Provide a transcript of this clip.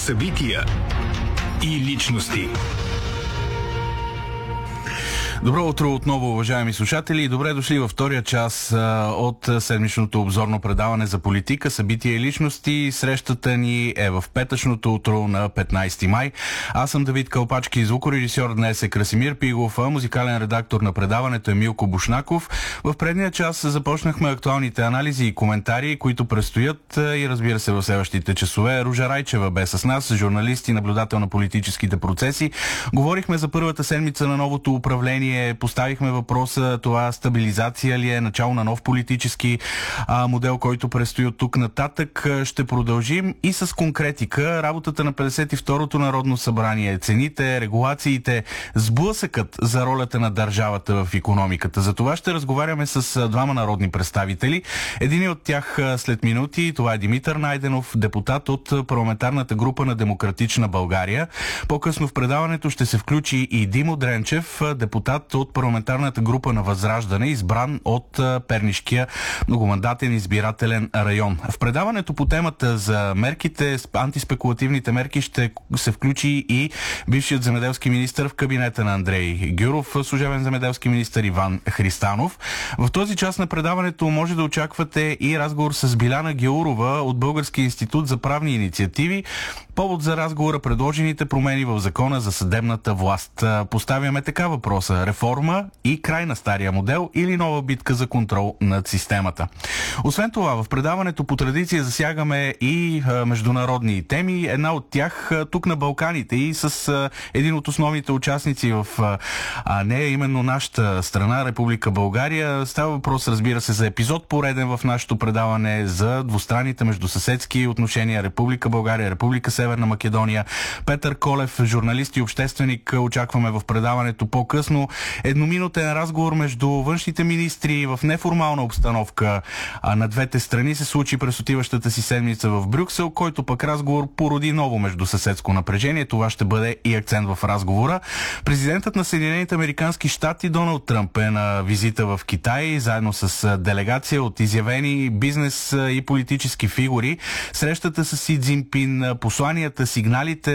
събития и личности. Добро утро отново, уважаеми слушатели, и добре дошли във втория час от седмичното обзорно предаване за политика, събития и личности. Срещата ни е в петъчното утро на 15 май. Аз съм Давид Калпачки, звукорежисьор днес е Красимир Пигов, а музикален редактор на предаването е Милко Бушнаков. В предния час започнахме актуалните анализи и коментари, които предстоят, и разбира се в следващите часове. Ружа Райчева бе с нас, журналист и наблюдател на политическите процеси. Говорихме за първата седмица на новото управление. Поставихме въпроса, това стабилизация ли е, начало на нов политически модел, който предстои от тук нататък. Ще продължим и с конкретика. Работата на 52-то Народно събрание, цените, регулациите, сблъсъкът за ролята на държавата в икономиката. За това ще разговаряме с двама народни представители. Един от тях след минути, това е Димитър Найденов, депутат от парламентарната група на Демократична България. По-късно в предаването ще се включи и Димо Дренчев, депутат от парламентарната група на Възраждане, избран от Пернишкия многомандатен избирателен район. В предаването по темата за мерките, антиспекулативните мерки, ще се включи и бившият земеделски министър в кабинета на Андрей Гюров, служебен земеделски министър Иван Христанов. В този част на предаването може да очаквате и разговор с Биляна Гяурова от Българския институт за правни инициативи. Повод за разговора предложените промени в закона за съдебната власт. Поставяме така въпроса: реформа и край на стария модел или нова битка за контрол над системата. Освен това, в предаването по традиция засягаме и международни теми. Една от тях тук на Балканите и с един от основните участници в нея, именно нашата страна, Република България. Става въпрос, разбира се, за епизод пореден в нашето предаване за двустранните междусъседски отношения Република България, Република Северна Македония. Петър Колев, журналист и общественик, очакваме в предаването по-късно. Едноминутен разговор между външните министри в неформална обстановка на двете страни се случи през отиващата си седмица в Брюксел, който пък разговор породи ново междусъседско напрежение. Това ще бъде и акцент в разговора. Президентът на Съединените американски щати Доналд Тръмп е на визита в Китай, заедно с делегация от изявени бизнес и политически фигури. Срещата с Си Цзинпин, посланията, сигналите